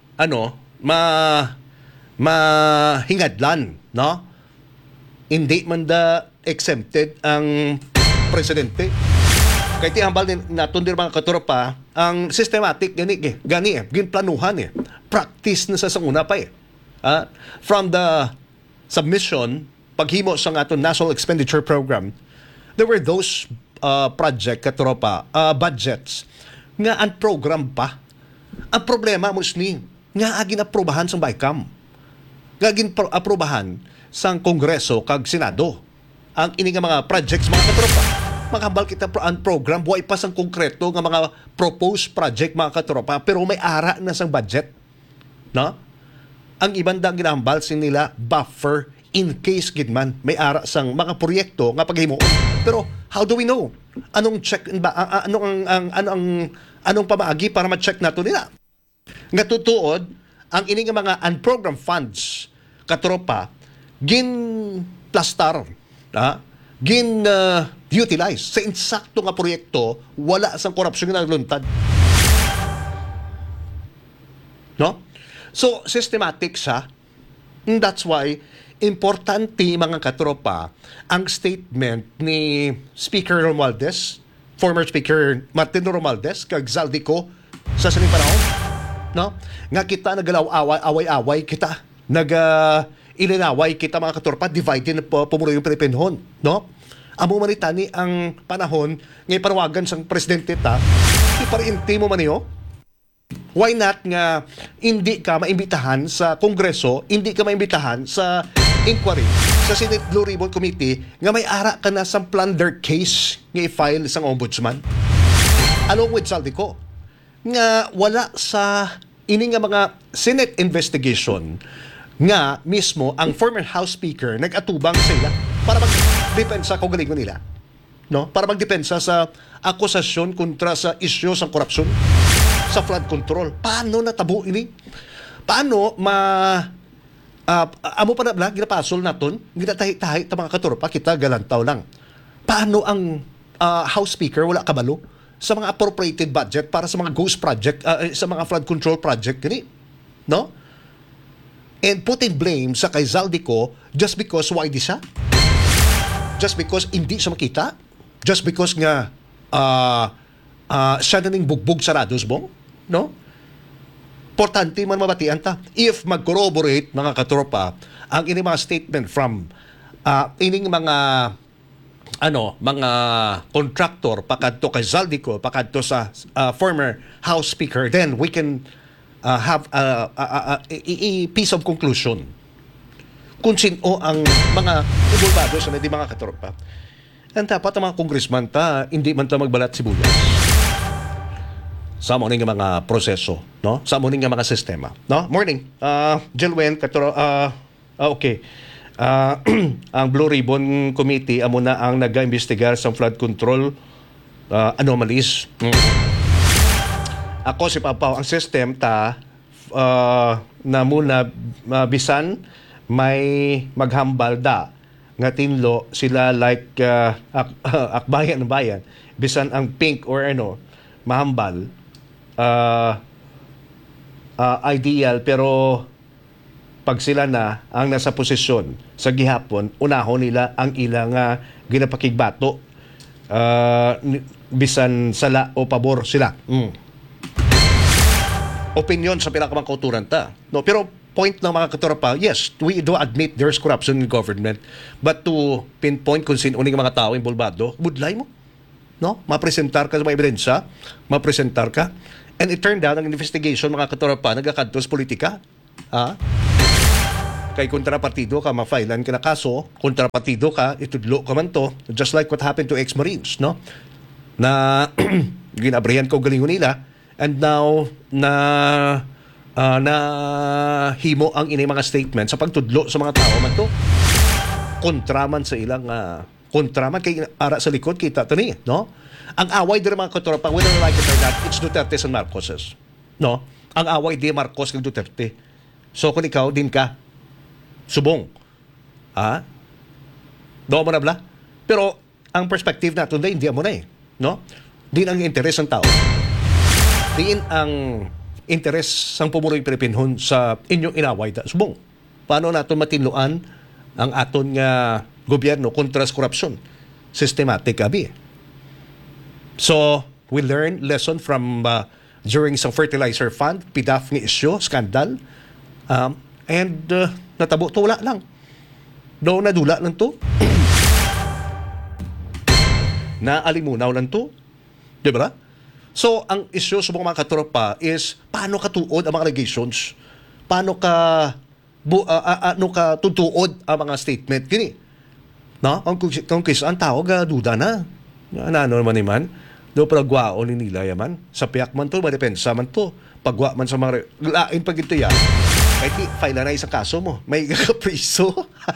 mahingadlan, no? Hindi man da exempted ang presidente. Kaya tihambal naton din mga katropa, ang systematic gani ginplanuhan practice na sa sanguna pa from the submission paghimo sa aton National Expenditure Program, there were those project katropa budgets nga unprogram pa. Ang problema musni nga agin aprobahan sa BICAM, nga agin aprobahan sang Kongreso kag Senado ang ini nga mga projects mga katropa. Makambal kita ang program buhay pa sang konkreto nga mga proposed project mga katropa pero may ara na sang budget, no? Ang ibanda ginambal sin nila buffer in case gidman may ara sang mga proyekto nga paghimuon. Pero how do we know? Anong check ba anong pamaagi para ma-check nato nila? Nga tutuod ang ini nga mga unprogrammed funds katropa gin plastar, gin utilize sa insakto nga proyekto, wala sang korupsyon nga nagluntad, no? So systematic siya. And that's why importante mga katropa ang statement ni Speaker Romualdez, former Speaker Martin Romualdez kag Zaldico sa saling panahon, no? Nga kita nagalaw-away kita ilinaway kita mga katropa, divided na pumulo yung Pilipinhon, no? Amo manitani ang panahon ngay panawagan sang presidente ta, iparinti mo man niyo. Why not nga hindi ka maimbitahan sa Kongreso, hindi ka maimbitahan sa inquiry sa Senate Blue Ribbon Committee nga may ara ka na sa plunder case nga i-file sang ombudsman along with Zaldico nga wala sa ini nga mga Senate investigation nga mismo ang former House Speaker nag-atubang sa ila para magdepensa kung galing nila, no? Para magdepensa sa akusasyon kontra sa isyu sa korupsyon, sa flood control. Paano natabo ini? Paano amo pa na ginapasol naton, ginatahi-tahi ta mga katropa, kita galantaw lang. Paano ang House Speaker wala kabalo sa mga appropriated budget para sa mga ghost project, sa mga flood control project gani, no? And putting blame sa kay Zaldico just because why di siya? Just because hindi siya makita? Just because nga siya na ning bugbog sa rados bong? No? Importante man mabatian ta. If mag-corroborate mga katropa ang ini mga statement from ining mga mga contractor pakadto kay Zaldico, pakadto sa former House Speaker, then we can have a piece of conclusion kung sino ang mga ibulbado sa mga katropa. Ang dapat ang mga congressman ta, hindi man ta magbalat sibuyas sa mga mga proseso, no? Sa mga mga sistema, no? Morning, Jilwen, okay. Ang Blue Ribbon Committee amo na ang nag-imbestigar sa flood control anomalies. Ako si Papaw, ang system ta na muna bisan may maghambal da nga tinlo sila like akbayan ng bayan, bisan ang pink or mahambal ideal, pero pag sila na ang nasa posisyon sa gihapon, unahon nila ang ilang ginapakigbato bisan sala o pabor sila. Opinion sa pinakamang kauturan ta. No, pero point ng mga katropa, yes, we do admit there's corruption in government, but to pinpoint kung sino uning mga tao involvado, budlay mo. no? Mapresentar ka sa mga ebidensya, mapresentar ka. And it turned out, ang investigation, mga katropa, nagkakadtos politika. Kay kontrapartido ka, mafailan ka na kaso, kontrapartido ka, itudlo ka man to, just like what happened to ex-Marines, no? Na ginabrihan ko galingon nila, and now, na himo ang inay mga statement sa pagtudlo sa mga tao man to, kontraman sa ilang kontraman kay ara sa likod kita tani, no? Ang away dire mga katropa, whether you like it or not, it's Duterte and Marcoses, no? Ang away di Marcos kag Duterte. So kung ikaw din ka subong, do mo na bla, pero ang perspective nato hindi mo na no? Din ang interes ng tao, din ang interes sang pumuloy Pilipinhon sa inyong inaway da subong. Paano naton matinluan ang aton nga gobyerno kontra sa korupsyon? Systematic abi. So, we learn lesson from during sa fertilizer fund, PDAF nga issue, skandal, and natabo to wala lang. Do nadula lang to. Naalimunaw lang to. Diba? So, ang issue sa mga katropa is paano katuod ang mga allegations? Paano ka tutuod ang mga statement? Gini. No? Kung ang tao, duda na. Ano naman naman? Do pagwao ni nila yaman. Sa piyak man to, madepensa man to. Pagwa man sa mga lain pag ito yan. Kahit file na isang kaso mo. May gakapriso.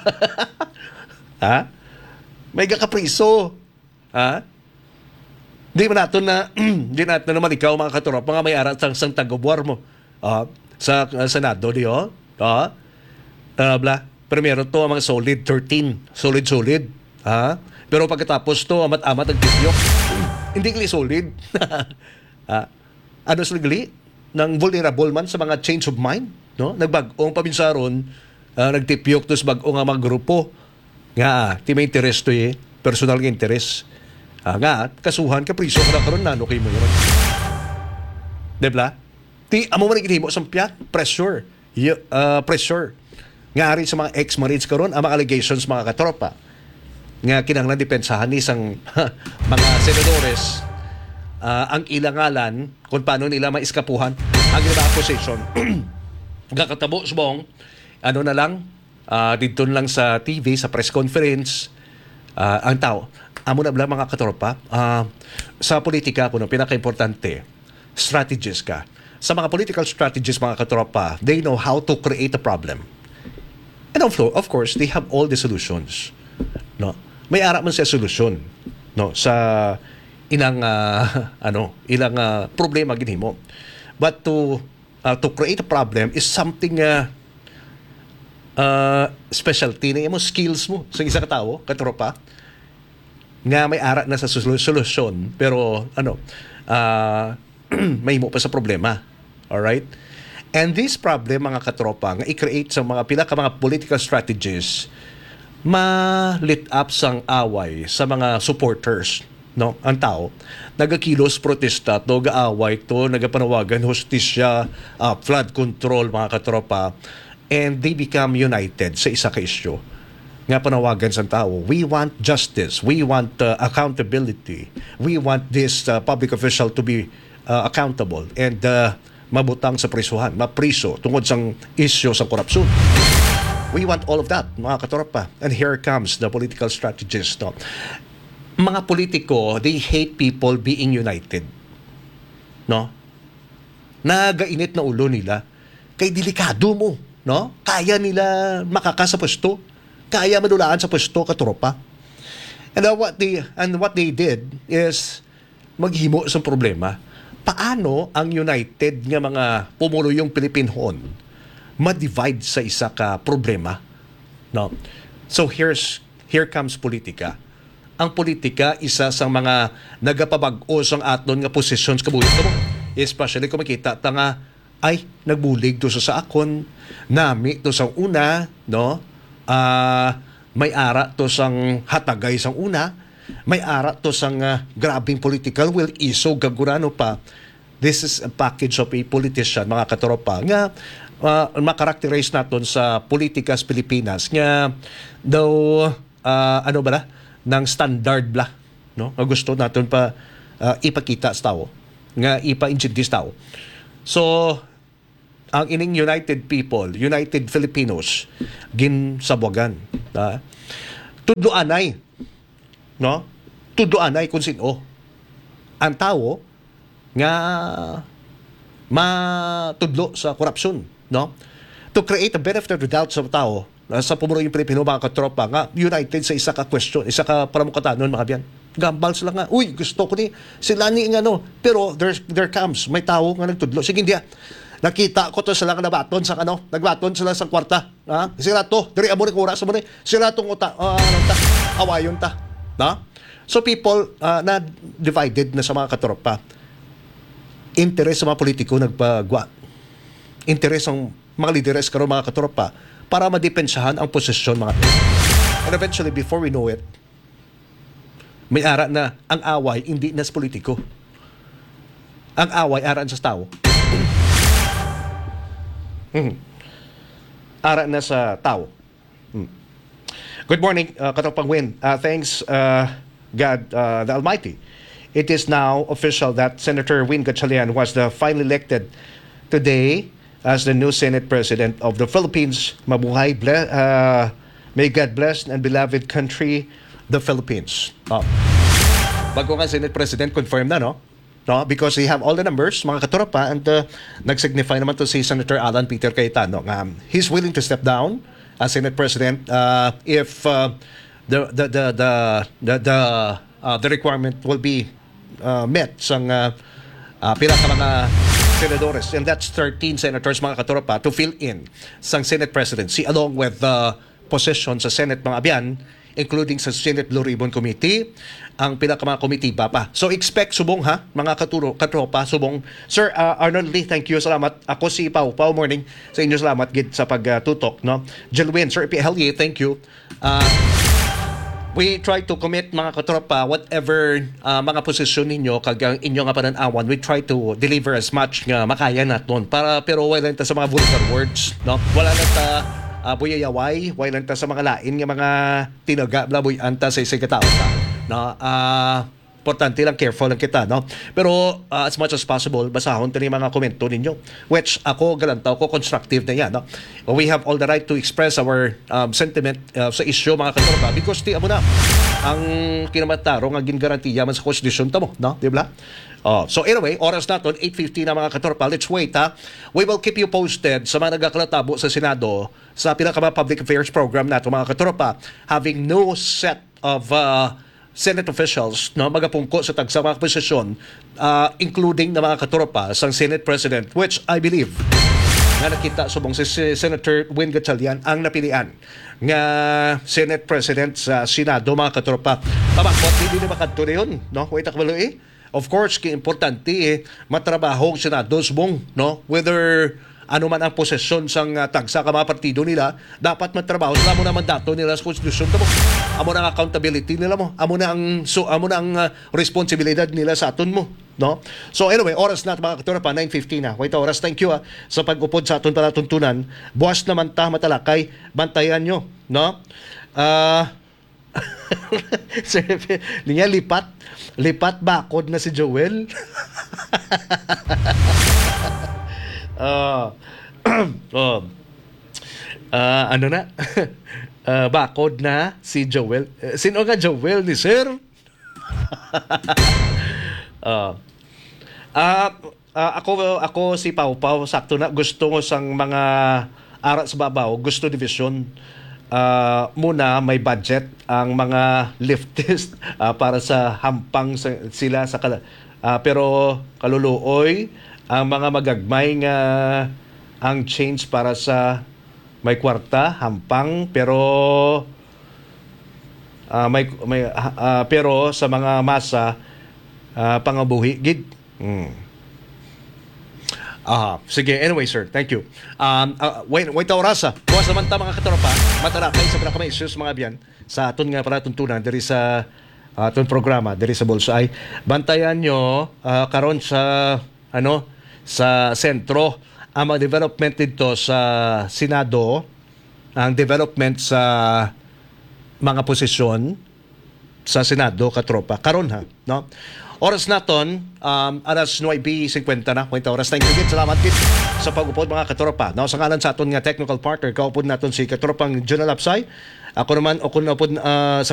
Ha? May gakapriso. Ha? Di ba nato na di nato naman ikaw mga katurop mga may arat sang tagobuar mo sa Senado di bla primero to ang mga solid 13 solid pero pagkatapos to amat-amat ang tityok hindi kli solid ano sligli nang vulnerable man sa mga change of mind, no? Nagbag-ong paminsaron nagtipyok to sa bag-ong nga mga grupo nga ti may interest to personal nga interest. Nga, kasuhan ka, priso ka na karoon na, okay mo yun. Diba? Amo man ikitimo sa piyak, pressure. Pressure. Nga rin sa mga ex-Marines karoon, ang mga allegations, mga katropa. Nga kinanglan depensahan ni isang mga senadores, ang ilangalan, kung paano nila maiskapuhan, ang ilang accusation. Kakatabo, subong, ano na lang, dito lang sa TV, sa press conference, ang tao, amo na bala mga katropa, sa politika po, pinaka-importante, strategist ka. Sa mga political strategists, mga katropa, they know how to create a problem. And of course, they have all the solutions. No? May ara man sa solusyon, no, sa ilang ilang problema ginhimo. But to create a problem is something specialty na mo, skills mo sa isang tao, katropa, nga may ara na sa solusyon pero may mo pa sa problema. Alright? And this problem, mga katropa, nga i-create sa mga pila ka mga political strategies, ma-lit up sang away sa mga supporters, no? Ang tao nagakilos protesta to, gaaway to, nagapanawagan hustisya, flood control, mga katropa, and they become united sa isa ka issue nga panawagan sa tao. We want justice. We want accountability. We want this public official to be accountable and mabutang sa prisuhan, mapriso tungod sang issue sa korupsyon. We want all of that, mga katropa. And here comes the political strategist. No? Mga politiko, they hate people being united. No? Nagainit na ulo nila. Kay delikado mo. No? Kaya nila makaka sa pwesto. Kaya madulaan sa pwesto, katropa. And what they did is maghimo sa problema. Paano ang united nga mga pumuluyong Pilipinhon ma-divide sa isa ka problema? No? So here comes politika. Ang politika isa sa mga nagapabag-o sang aton nga positions kabuhi mo. Especially kung makita ta nga ay nagbulig to sa akon, nami to sa una, no? May ara to sang hatagay sang una, may ara to sang grabing political will iso gagurano pa. This is a package of a politician, mga katropa, nga makarakterize naton sa politika sa Pilipinas nga daw ng standard bla no? Nga gusto naton pa ipakita sa tao, nga ipa-introduce tao. So ang ining United People, United Filipinos, ginsabwagan. Tudloanay, no? Tudloanay kung sino ang tao nga matudlo sa korupsyon, no? To create a benefit of the doubt sa tao, sa pumuno yung Pilipino, mga katropa, nga united sa isa ka question, isa ka paramukatanon, mga biyan. Gambal sila nga, uy, gusto ko ni, sila ni ano, pero there comes, may tao nga nagtudlo. Sige, hindi nakita ko to sila nga nabaton sa ano, nagbaton sila sa kwarta. Ha? Sila to, diri amo ni oras mo ni, sila tong awayon ta. Na? So people na divided na sa mga katropa. Interes sa mga politiko nagpagwa. Interes ang mga lideres karon, mga katropa, para madepensahan ang posisyon, mga. And eventually, before we know it, may ara na ang away hindi na sa politiko. Ang away ara sa tao. Ara na sa tao. Good morning, Katropang Win. Thanks, God the Almighty. It is now official that Senator Win Gatchalian was the finally elected today as the new Senate President of the Philippines. Mabuhay, may God bless and beloved country, the Philippines. Bago nga Senate President, confirm na, no? Because he have all the numbers, mga katropa, and nag-signify naman to si Senator Alan Peter Cayetano. He's willing to step down as Senate President if the requirement will be met sang pila ka mga senadores, and that's 13 senators, mga katropa, to fill in sang Senate presidency along with the position sa Senate, mga abyan, including sa Senate Blue Ribbon Committee, ang pinaka mga komitiba pa. So expect subong, ha, mga katropa, subong. Sir Arnold Lee, thank you, salamat. Ako si Pau morning sa inyo, salamat gid sa pagtutok, no? Jelwin, Sir Helye, thank you. We try to commit, mga katropa, whatever mga posisyon ninyo kag ang inyo nga pananawan, we try to deliver as much nga makaya naton, pero wala ta sa mga vulgar words, no? Wala na ta buyayaway, wala ta sa mga lain nga mga tinaga blaboy anta sa isig katao ta, no? Importante lang, careful lang kita, no? Pero as much as possible, basahon tani mga komento ninyo, which ako galantaw ko constructive na yan, no? We have all the right to express our sentiment sa issue, mga katropa, because di amo na ang kinamataro nga gingarantiya man sa konstitusyon ta mo, no? Di ba? So anyway, oras naton 8:50 na, mga katropa. Let's wait, ha. We will keep you posted sa mga nagakalatabo sa Senado sa pinaka public affairs program nato, mga katropa, having no set of Senate officials, no, magapungko sa tagsa mga posisyon, including na mga katropa sang Senate President, which I believe nga nakita subong si Senator Win Gatchalian ang napilian nga Senate President sa Senado, mga katropa. Pabakot hindi na makadto yun, no? Wait akbalo Of course, importante matrabaho ang Senado subong, no? Whether ano man ang posisyon sang tagsa ka mga partido nila, dapat matrabaho sila mo na mandato nila sa konstitusyon mo. Amo na ang accountability nila mo. Amo na ang responsibilidad nila sa aton mo, no? So anyway, oras na, mga katropa, 9:50 na. Wait, oras. Thank you sa pag-upod sa aton palatuntunan. Buwas naman ta matalakay, bantayan nyo, no? Linya lipat bakod na si Joel. Ano na? Bakod na si Joel. Sino nga Joel ni Sir? Ako si Pau, sakto na. Gusto ko sang mga ara sa babaw, gusto division. Muna may budget ang mga leftist para sa hampang sila sa pero kaluluoy ang mga magagmay nga ang change para sa may kwarta, hampang, pero pero sa mga masa pangabuhi gid. Sige, anyway, sir, thank you. Wait oras, buwas naman ta, mga katropa, matalakay sa mga issues, mga biyan sa aton nga palatuntunan diri sa aton programa diri sa Bullseye. Bantayan nyo karon sa sa sentro ang mga development dito sa Senado, ang development sa mga posisyon sa Senado katropa karon ha, no? Oras naton alas 9:50 na, kwenta oras na ingrid. Salamat gid sa pag-upod mga katropa. No, sa ngalan sa aton nga technical partner, kaupod naton si katropang Jonal Lapsay. Ako naman, ako na po sa